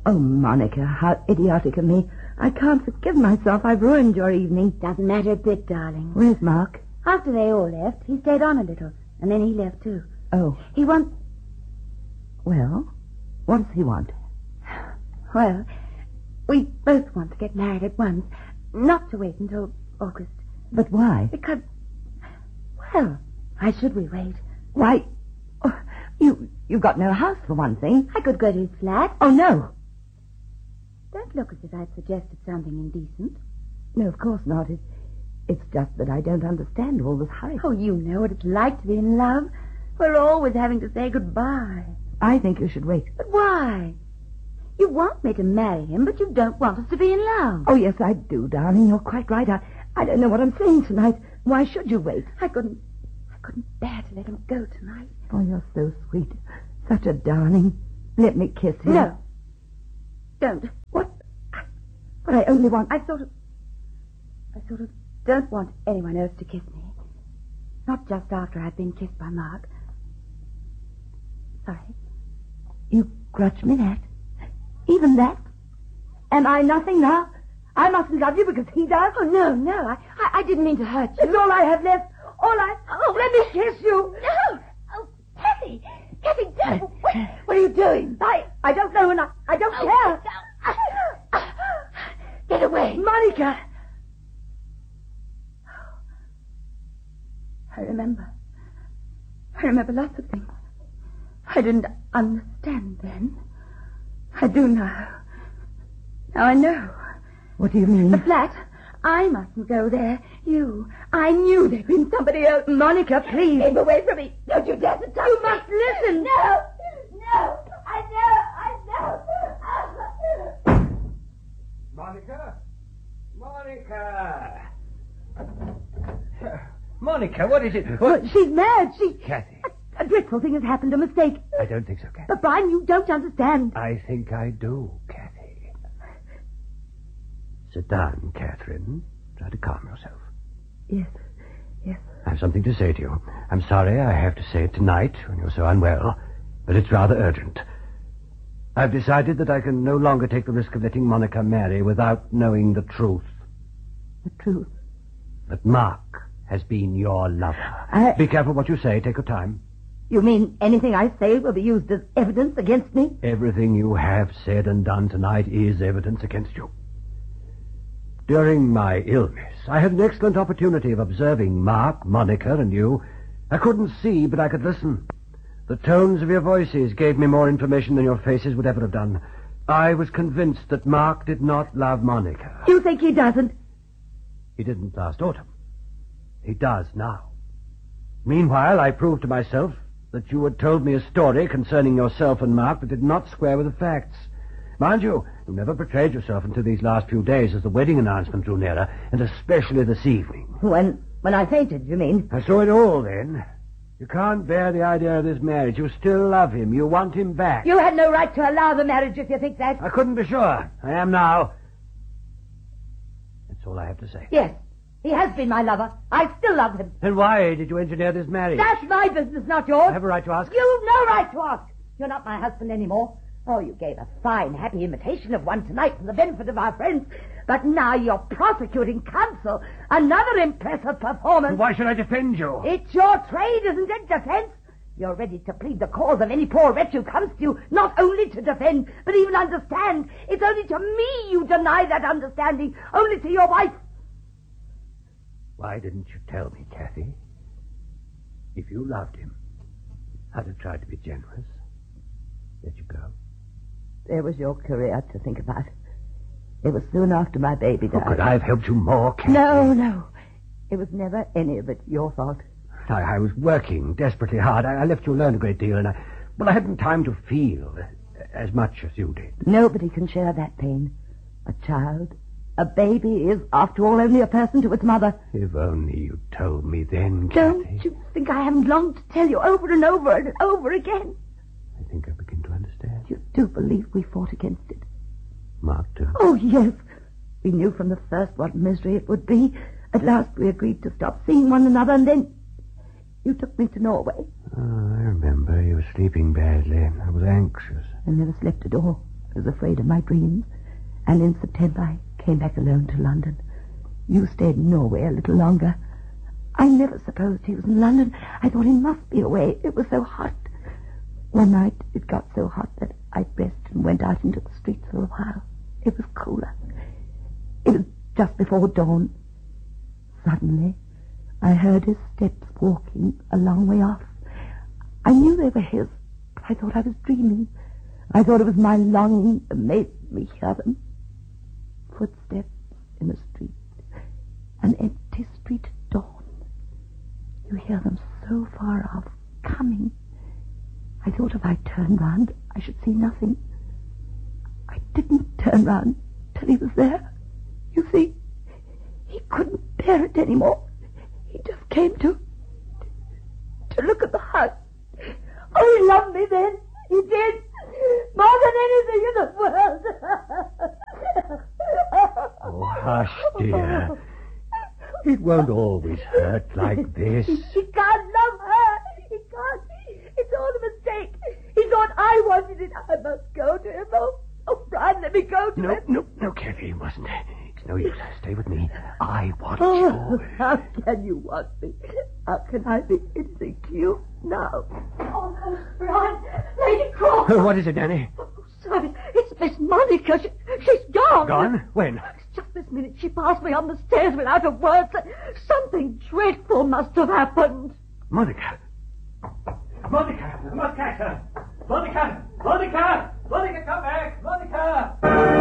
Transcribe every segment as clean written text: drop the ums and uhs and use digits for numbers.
Oh, Monica, how idiotic of me. I can't forgive myself. I've ruined your evening. Doesn't matter a bit, darling. Where's Mark? After they all left, he stayed on a little, and then he left too. Oh. He wants... Well, what does he want? Well, we both want to get married at once, not to wait until August. But why? Because, well, why should we wait? Why, you've got no house, for one thing. I could go to his flat. Oh, no. Don't look as if I'd suggested something indecent. No, of course not. It's just that I don't understand all this hurry. Oh, you know what it's like to be in love. We're always having to say goodbye. I think you should wait. But why? You want me to marry him, but you don't want us to be in love. Oh, yes, I do, darling. You're quite right. I don't know what I'm saying tonight. Why should you wait? I couldn't bear to let him go tonight. Oh, you're so sweet. Such a darling. Let me kiss him. No. Don't. What? But I only want... I sort of don't want anyone else to kiss me. Not just after I've been kissed by Mark. Sorry. You grudge me that? Even that? Am I nothing now? I mustn't love you because he does? Oh, no. I didn't mean to hurt you. It's all I have left. Oh, let me kiss you. No. Oh, Kathy, don't. What are you doing? I don't know, and I don't care. No. Get away. Monica. I remember lots of things. I didn't understand then. I do now. Now I know. What do you mean? The flat. I mustn't go there. I knew there'd been somebody else. Monica, please. Keep away from me. Don't you dare to touch me. You must listen. No. I know. Monica, what is it? Well, she's mad. Kathy. A dreadful thing has happened, a mistake. I don't think so, Kathy. But, Brian, you don't understand. I think I do, Kathy. Sit down, Catherine. Try to calm yourself. Yes. I have something to say to you. I'm sorry I have to say it tonight when you're so unwell, but it's rather urgent. I've decided that I can no longer take the risk of letting Monica marry without knowing the truth. The truth? That Mark has been your lover. Be careful what you say. Take your time. You mean anything I say will be used as evidence against me? Everything you have said and done tonight is evidence against you. During my illness, I had an excellent opportunity of observing Mark, Monica, and you. I couldn't see, but I could listen. The tones of your voices gave me more information than your faces would ever have done. I was convinced that Mark did not love Monica. You think he doesn't? He didn't last autumn. He does now. Meanwhile, I proved to myself that you had told me a story concerning yourself and Mark that did not square with the facts. Mind you never betrayed yourself until these last few days as the wedding announcement drew nearer, and especially this evening. When I fainted, you mean? I saw it all then. You can't bear the idea of this marriage. You still love him. You want him back. You had no right to allow the marriage if you think that. I couldn't be sure. I am now. That's all I have to say. Yes, he has been my lover. I still love him. Then why did you engineer this marriage? That's my business, not yours. I have a right to ask. You've no right to ask. You're not my husband anymore. Oh, you gave a fine, happy imitation of one tonight for the benefit of our friends. But now you're prosecuting counsel. Another impressive performance. Why should I defend you? It's your trade, isn't it, defense? You're ready to plead the cause of any poor wretch who comes to you, not only to defend, but even understand. It's only to me you deny that understanding, only to your wife. Why didn't you tell me, Kathy? If you loved him, I'd have tried to be generous. Let you go. There was your career to think about. It was soon after my baby died. Oh, could I have helped you more, Kathy? No. It was never any of it your fault. I was working desperately hard. I left you alone a great deal, and I hadn't time to feel as much as you did. Nobody can share that pain. A child, a baby is, after all, only a person to its mother. If only you told me then, Kathy. Don't you think I haven't longed to tell you over and over and over again? I think I begin to understand. You do believe we fought against it? Mark, too? Oh, yes. We knew from the first what misery it would be. At last we agreed to stop seeing one another, and then you took me to Norway. Oh, I remember. You were sleeping badly. I was anxious. I never slept at all. I was afraid of my dreams. And in September I came back alone to London. You stayed in Norway a little longer. I never supposed he was in London. I thought he must be away. It was so hot. One night it got so hot that I dressed and went out into the streets for a while. It was cooler. It was just before dawn. Suddenly, I heard his steps walking a long way off. I knew they were his, but I thought I was dreaming. I thought it was my longing that made me hear them. Footsteps in the street. An empty street at dawn. You hear them so far off, coming. I thought if I turned round, I should see nothing. I didn't turn round till he was there. You see, he couldn't bear it anymore. He just came to look at the house. Oh, he loved me then. He did. More than anything in the world. Oh, hush, dear. It won't always hurt like this. He can't love her. He can't. It's all a mistake. He thought I wanted it. I must go to him. Oh, Brian, let me go to him. No, Kathy, you mustn't. It's no use. Stay with me. I want Oh, you. how can you want me? How can I be anything to you now? Oh, no, Brian. Lady Crawford. What is it, Danny? Oh, sorry. It's Miss Monica. She's gone. Gone? When? Just this minute. She passed me on the stairs without a word. Something dreadful must have happened. Monica. Monica! I must catch her! Monica! Monica! Monica, come back! Monica!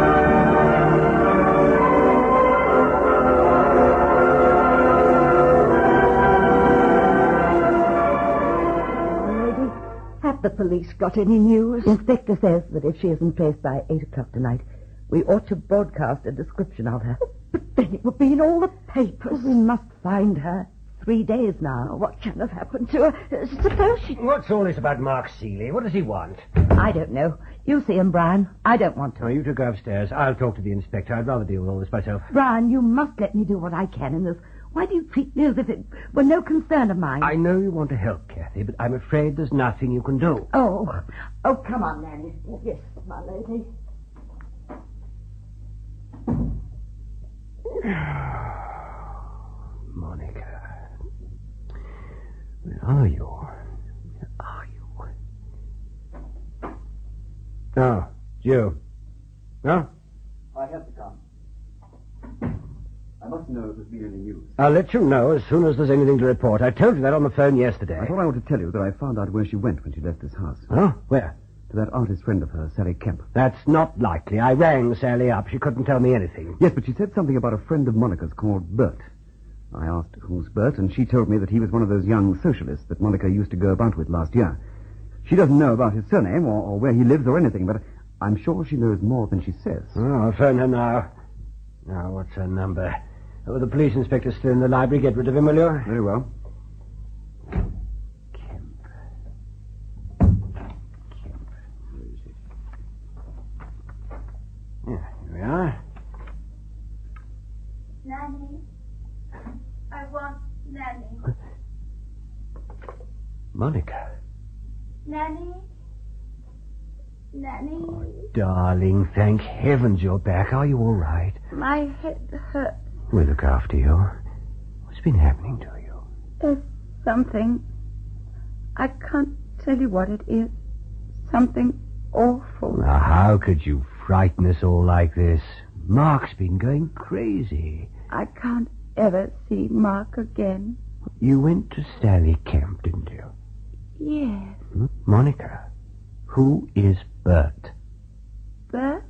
Lady, have the police got any news? The inspector says that if she isn't traced by 8 o'clock tonight, we ought to broadcast a description of her. But then it will be in all the papers. Well, we must find her. 3 days now. What can have happened to her? Suppose she... What's all this about Mark Seeley? What does he want? I don't know. You see him, Brian. I don't want to. Oh, you two go upstairs. I'll talk to the inspector. I'd rather deal with all this myself. Brian, you must let me do what I can in this. Why do you treat me as if it were no concern of mine? I know you want to help, Kathy, but I'm afraid there's nothing you can do. Oh, come on, Nanny. Yes, my lady. Monica. Where are you? Where are you? Oh, you. No? I had to come. I must know if there's been any news. I'll let you know as soon as there's anything to report. I told you that on the phone yesterday. I thought I ought to tell you that I found out where she went when she left this house. Oh, where? To that artist friend of hers, Sally Kemp. That's not likely. I rang Sally up. She couldn't tell me anything. Yes, but she said something about a friend of Monica's called Bert. I asked who's Bert, and she told me that he was one of those young socialists that Monica used to go about with last year. She doesn't know about his surname or where he lives or anything, but I'm sure she knows more than she says. Oh, I'll phone her now. Now, what's her number? Oh, the police inspector's still in the library. Get rid of him, will you? Very well. Kemp. Where is it? Yeah, here we are. Nanny. I want Nanny. Monica. Nanny? Nanny? Oh, darling, thank heavens you're back. Are you all right? My head hurts. We'll look after you. What's been happening to you? There's something. I can't tell you what it is. Something awful. Now, how could you frighten us all like this? Mark's been going crazy. I can't ever see Mark again. You went to Sally Kemp, didn't you? Yes. Monica, who is Bert? Bert?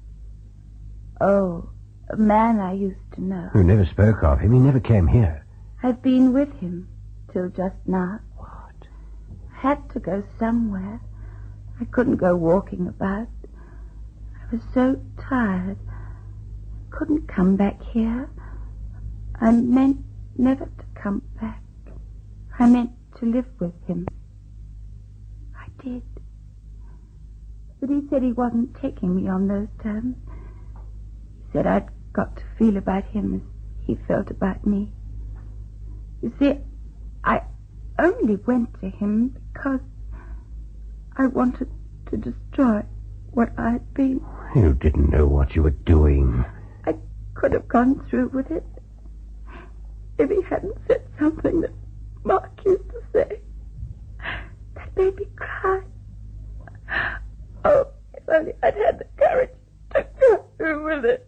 Oh, a man I used to know. You never spoke of him. He never came here. I've been with him till just now. What? I had to go somewhere. I couldn't go walking about. I was so tired. I couldn't come back here. I meant never to come back. I meant to live with him. I did. But he said he wasn't taking me on those terms. He said I'd got to feel about him as he felt about me. You see, I only went to him because I wanted to destroy what I'd been. You didn't know what you were doing. I could have gone through with it if he hadn't said something that Mark used to say. That made me cry. Oh, if only I'd had the courage to go through with it.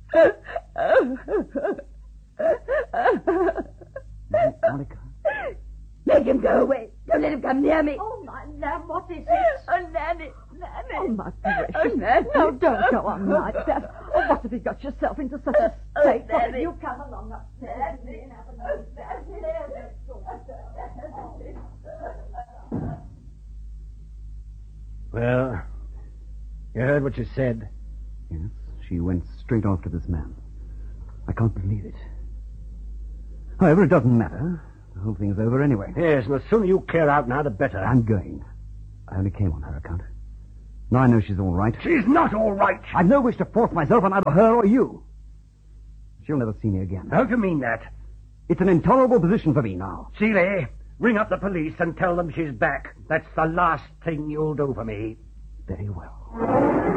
Monica. Make him go away. Don't let him come near me. Oh, my lamb, what is it? Oh, Nanny. Oh, my precious. No, don't go on like that. Oh, what have you got yourself into such a state? Nanny. You come along upstairs. Well, you heard what she said. Yes, she went straight off to this man. I can't believe it. However, it doesn't matter. The whole thing is over anyway. Yes, and the sooner you clear out now, the better. I'm going. I only came on her account. Now I know she's all right. She's not all right. I've no wish to force myself on either her or you. She'll never see me again. How do you mean that? It's an intolerable position for me now. Seeley, ring up the police and tell them she's back. That's the last thing you'll do for me. Very well.